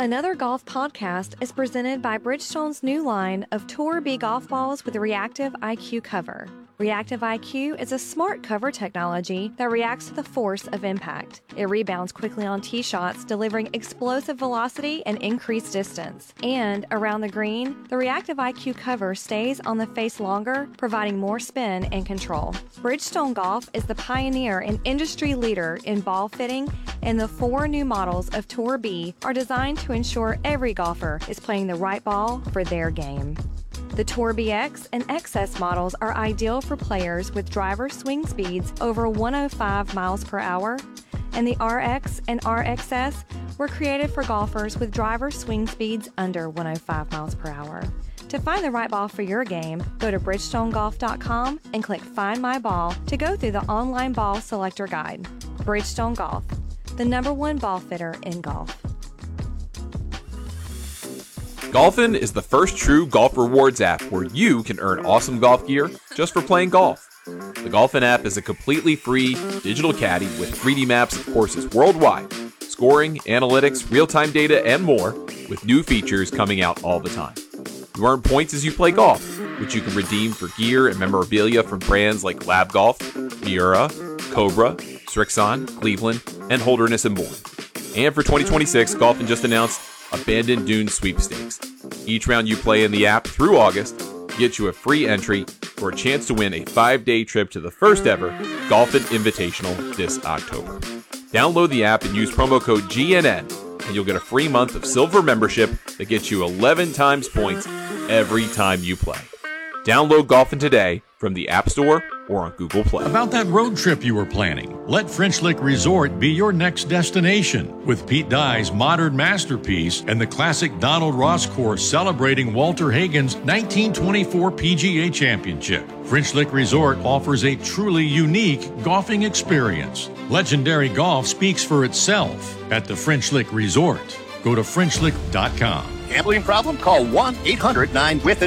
Another Golf podcast is presented by Bridgestone's new line of Tour B golf balls with a Reactive IQ cover. Reactive IQ is a smart cover technology that reacts to the force of impact. It rebounds quickly on tee shots, delivering explosive velocity and increased distance. And around the green, the Reactive IQ cover stays on the face longer, providing more spin and control. Bridgestone Golf is the pioneer and industry leader in ball fitting, and the 4 new models of Tour B are designed to ensure every golfer is playing the right ball for their game. The Tour BX and XS models are ideal for players with driver swing speeds over 105 miles per hour, and the RX and RXS were created for golfers with driver swing speeds under 105 miles per hour. To find the right ball for your game, go to bridgestonegolf.com and click Find My Ball to go through the online ball selector guide. Bridgestone Golf, the #1 ball fitter in golf. Golfin is the first true golf rewards app where you can earn awesome golf gear just for playing golf. The Golfin app is a completely free digital caddy with 3D maps of courses worldwide, scoring, analytics, real-time data, and more, with new features coming out all the time. You earn points as you play golf, which you can redeem for gear and memorabilia from brands like Lab Golf, Miura, Cobra, Srixon, Cleveland, and Holderness and Bourne. And for 2026, Golfin just announced Abandoned Dunes Sweepstakes. Each round you play in the app through August gets you a free entry for a chance to win a 5-day trip to the first ever Golfin Invitational this October. Download the app and use promo code GNN, and you'll get a free month of silver membership that gets you 11 times points every time you play. Download Golfin today from the App Store or on Google Play. About that road trip you were planning, let French Lick Resort be your next destination. With Pete Dye's modern masterpiece and the classic Donald Ross course celebrating Walter Hagen's 1924 PGA Championship, French Lick Resort offers a truly unique golfing experience. Legendary golf speaks for itself at the French Lick Resort. Go to FrenchLick.com. Gambling problem? Call 1-800-9-WITH-IT.